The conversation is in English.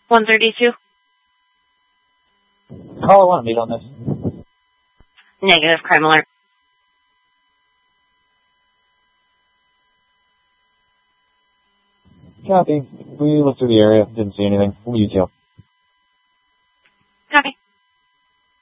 132. Caller 1, meet on this. Negative, crime alert. Copy. We looked through the area, didn't see anything. We'll use you.